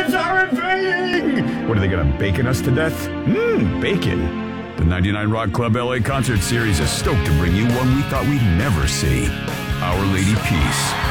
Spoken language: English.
Aliens are invading! What, are they gonna bacon us to death? Bacon. The 99 Rock Club LA Concert Series is stoked to bring you one we thought we'd never see. Our Lady Peace.